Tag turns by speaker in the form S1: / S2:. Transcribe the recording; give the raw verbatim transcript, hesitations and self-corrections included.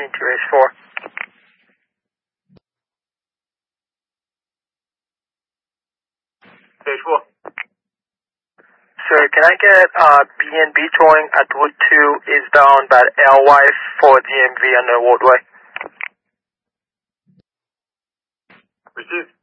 S1: fifteen to race four.
S2: Stage four.
S1: Sir, can I get uh, B and B towing at Route two eastbound by L Y for D M V on the roadway?
S2: Received.